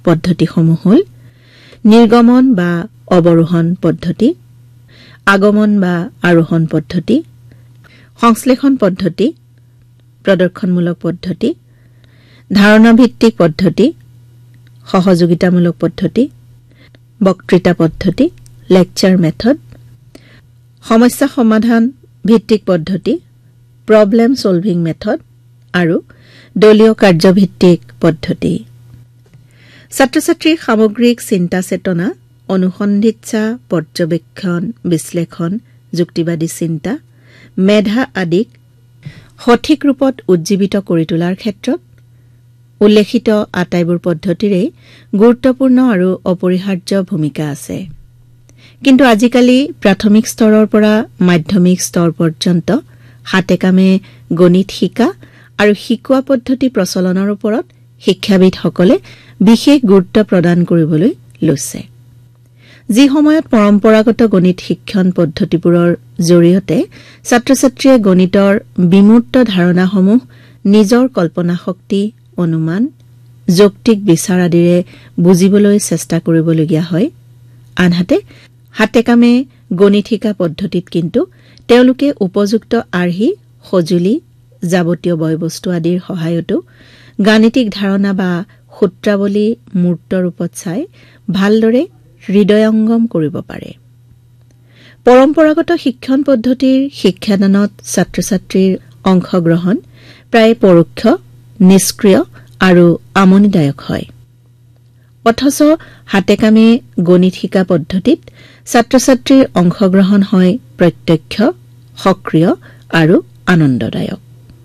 পদ্ধতিসমূহ হ'ল নিৰ্গমন বা অৱৰোহণ পদ্ধতি, আগমন বা আৰোহণ পদ্ধতি, সংশ্লেষণ পদ্ধতি, প্ৰদৰ্শনমূলক পদ্ধতি, ধাৰণাভিত্তিক পদ্ধতি, সহযোগিতামূলক পদ্ধতি, বক্তৃতা পদ্ধতি, লেকচাৰ মেথড, সমস্যা সমাধান ভিত্তিক পদ্ধতি, প্ৰব্লেম সলভিং মেথড আৰু দলীয় কাৰ্যভিত্তিক পদ্ধতি। ছাত্ৰ-ছাত্ৰীৰ সামগ্ৰিক চিন্তা চেতনা, অনুসন্ধিৎসা, পৰ্যবেক্ষণ, বিশ্লেষণ, যুক্তিবাদী চিন্তা, মেধা আদিক সঠিক ৰূপত উজ্জীৱিত কৰি তোলাৰ ক্ষেত্ৰত উল্লেখিত আটাইবোৰ পদ্ধতিৰে গুৰুত্বপূৰ্ণ আৰু অপৰিহাৰ্য ভূমিকা আছে। কিন্তু আজিকালি প্ৰাথমিক স্তৰৰ পৰা মাধ্যমিক স্তৰ পৰ্যন্ত হাতে কামে গণিত শিকা আৰু শিকোৱা পদ্ধতি প্ৰচলনৰ ওপৰত শিক্ষাবিদসকলে বিশেষ গুৰুত্ব প্ৰদান কৰিবলৈ লৈছে। যি সময়ত পৰম্পৰাগত গণিত শিক্ষণ পদ্ধতিবোৰৰ জৰিয়তে ছাত্ৰ-ছাত্ৰীয়ে গণিতৰ বিমূৰ্ত ধাৰণাসমূহ নিজৰ কল্পনা শক্তি, অনুমান, যৌক্তিক বিচাৰ আদিৰে বুজিবলৈ চেষ্টা কৰিবলগীয়া হয়, আনহাতে হাতে কামে গণিত শিকা পদ্ধতিত কিন্তু তেওঁলোকে উপযুক্ত আৰ্হি, সঁজুলি, যাৱতীয় বয়বস্তু আদিৰ সহায়তো গাণিতিক ধাৰণা বা সূত্ৰাৱলী মূৰ্ত ৰূপত চাই ভালদৰে হৃদয়ংগম কৰিব পাৰে। পৰম্পৰাগত শিক্ষণ পদ্ধতিৰ শিক্ষাদানত ছাত্ৰ-ছাত্ৰীৰ অংশগ্ৰহণ প্ৰায় পৰোক্ষ, নিষ্ক্ৰিয় আৰু আমনিদায়ক হয়। অথচ হাতে কামে গণিত শিকা পদ্ধতিত ছাত্ৰ-ছাত্ৰীৰ অংশগ্ৰহণ হয় প্ৰত্যক্ষ, সক্ৰিয় আৰু আনন্দদায়ক।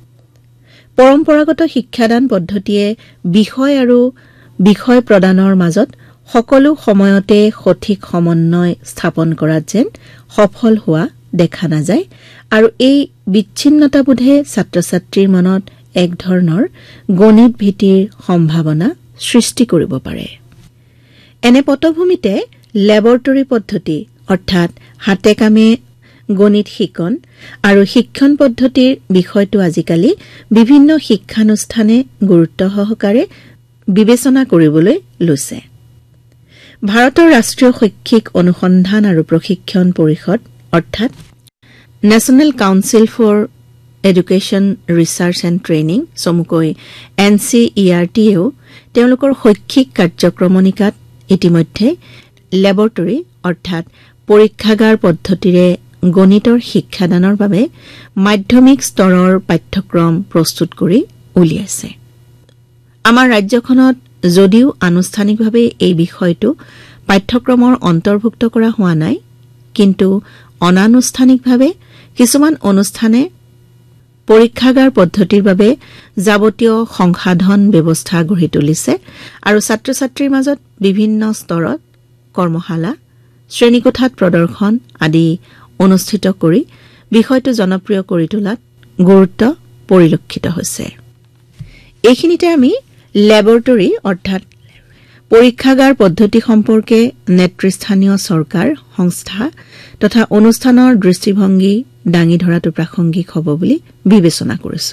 পৰম্পৰাগত শিক্ষাদান পদ্ধতিয়ে বিষয় আৰু বিষয় প্ৰদানৰ মাজত সকলো সময়তে সঠিক সমন্বয় স্থাপন কৰাত যেন সফল হোৱা দেখা নাযায় আৰু এই বিচ্ছিন্নতাবোধে ছাত্ৰ-ছাত্ৰীৰ মনত এক ধৰণৰ গণিত ভীতিৰ সম্ভাৱনা সৃষ্টি কৰিব পাৰে। এনে পটভূমিতে লেবৰেটৰী পদ্ধতি অৰ্থাৎ হাতে কামে গণিত শিকন আৰু শিক্ষণ পদ্ধতিৰ বিষয়টো আজিকালি বিভিন্ন শিক্ষানুষ্ঠানে গুৰুত্ব সহকাৰে বিবেচনা কৰিবলৈ লৈছে। ভাৰতৰ ৰাষ্ট্ৰীয় শৈক্ষিক অনুসন্ধান আৰু প্ৰশিক্ষণ পৰিষদ অৰ্থাৎ national council for education research and training চমুকৈ NCERT-য়েও তেওঁলোকৰ শৈক্ষিক কাৰ্যক্ৰমণিকাত ইতিমধ্যে লেবৰেটৰী অৰ্থাৎ পৰীক্ষাগাৰ পদ্ধতিৰে গণিতৰ শিক্ষাদানৰ বাবে মাধ্যমিক স্তৰৰ পাঠ্যক্ৰম প্ৰস্তুত কৰি উলিয়াইছে। আমাৰ ৰাজ্যখনত যদিও আনুষ্ঠানিকভাৱে এই বিষয়টো পাঠ্যক্ৰমৰ অন্তৰ্ভুক্ত কৰা হোৱা নাই, কিন্তু অনানুষ্ঠানিকভাৱে কিছুমান অনুষ্ঠানে পৰীক্ষাগাৰ পদ্ধতিৰ বাবে যাৱতীয় সংসাধন ব্যৱস্থা গঢ়ি তুলিছে আৰু ছাত্ৰ-ছাত্ৰীৰ মাজত বিভিন্ন স্তৰত কৰ্মশালা, শ্ৰেণীকোঠাত প্ৰদৰ্শন আদি অনুষ্ঠিত কৰি বিষয়টো জনপ্ৰিয় কৰি তোলাত গুৰুত্ব পৰিলক্ষিত হৈছে। এইখিনিতে আমি লেবৰেটৰী অৰ্থাৎ পৰীক্ষাগাৰ পদ্ধতি সম্পৰ্কে নেতৃস্থানীয় চৰকাৰ, সংস্থা তথা অনুষ্ঠানৰ দৃষ্টিভংগী দাঙি ধৰাটো প্ৰাসংগিক হ'ব বুলি বিবেচনা কৰিছো।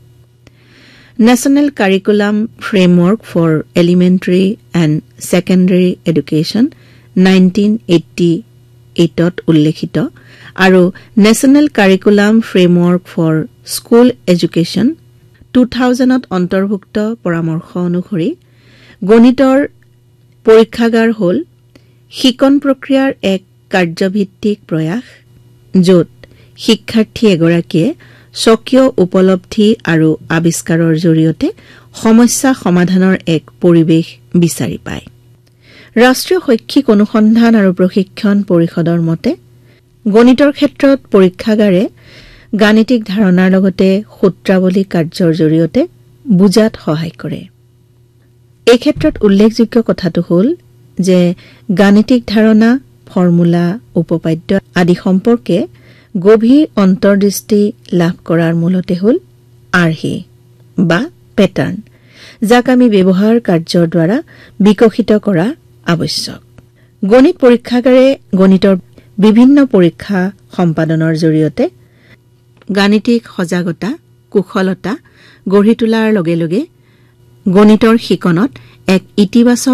National curriculum framework for elementary and secondary education 1988ত উল্লেখিত আৰু national curriculum framework for school education 2000ত অন্তৰ্ভুক্ত পৰামৰ্শ অনুসৰি গণিতৰ পৰীক্ষাগাৰ হ'ল শিকন প্ৰক্ৰিয়াৰ এক কাৰ্যভিত্তিক প্ৰয়াস, য'ত শিক্ষাৰ্থী এগৰাকীয়ে স্বকীয় উপলব্ধি আৰু আৱিষ্কাৰৰ জৰিয়তে সমস্যা সমাধানৰ এক পৰিৱেশ বিচাৰি পায়। ৰাষ্ট্ৰীয় শৈক্ষিক অনুসন্ধান আৰু প্ৰশিক্ষণ পৰিষদৰ মতে গণিতৰ ক্ষেত্ৰত পৰীক্ষাগাৰে গাণিতিক ধাৰণাৰ লগতে সূত্ৰাৱলী কাৰ্যৰ জৰিয়তে বুজাত সহায় কৰে। এই ক্ষেত্ৰত উল্লেখযোগ্য কথাটো হ'ল যে গাণিতিক ধাৰণা, ফৰ্মুলা, উপপাদ্য আদি সম্পৰ্কে গভীৰ অন্তৰ্দৃষ্টি লাভ কৰাৰ মূলতে হ'ল আৰ্হি বা পেটাৰ্ণ, যাক আমি ব্যৱহাৰ কাৰ্যৰ দ্বাৰা বিকশিত কৰা আৱশ্যক। গণিত পৰীক্ষাগাৰে গণিতৰ বিভিন্ন পৰীক্ষা সম্পাদনৰ জৰিয়তে গাণিতিক সজাগতা, কুশলতা গঢ়ি তোলাৰ লগে লগে গণিতৰ শিকনত এক ইতিবাচক